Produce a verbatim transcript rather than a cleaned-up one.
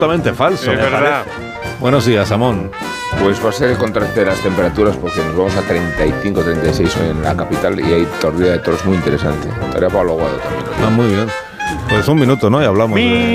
Totalmente falso. Es verdad. Buenos días, Amón. Pues va a ser el contraste de las temperaturas porque nos vamos a treinta y cinco, treinta y seis hoy en la capital y hay torrida de toros muy interesante. Estaría Pablo Guado también. Ah, muy bien. Pues un minuto, ¿no? Y hablamos de...